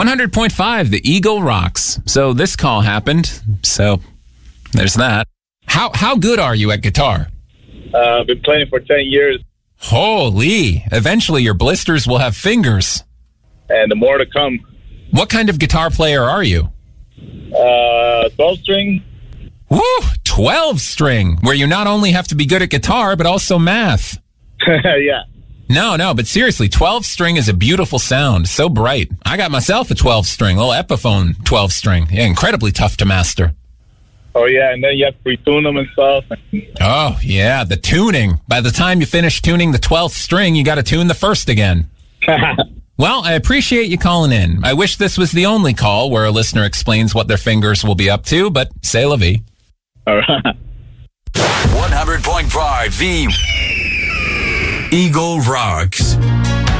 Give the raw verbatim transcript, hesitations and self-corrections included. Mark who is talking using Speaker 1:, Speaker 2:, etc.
Speaker 1: one hundred point five, the Eagle rocks. So this call happened. So there's that. How how good are you at guitar?
Speaker 2: Uh, I've been playing for ten years.
Speaker 1: Holy. Eventually your blisters will have fingers.
Speaker 2: And the more to come.
Speaker 1: What kind of guitar player are you?
Speaker 2: Uh, twelve string.
Speaker 1: Woo! twelve string, where you not only have to be good at guitar, but also math.
Speaker 2: Yeah.
Speaker 1: No, no, but seriously, twelve string is a beautiful sound. So bright. I got myself a twelve string, a little Epiphone twelve string. Yeah, incredibly tough to master.
Speaker 2: Oh, yeah, and then you have to retune them and stuff.
Speaker 1: Oh, yeah, the tuning. By the time you finish tuning the twelfth string, you got to tune the first again. Well, I appreciate you calling in. I wish this was the only call where a listener explains what their fingers will be up to, but c'est la vie.
Speaker 2: All right.
Speaker 3: one hundred point five, the Eagle Rocks.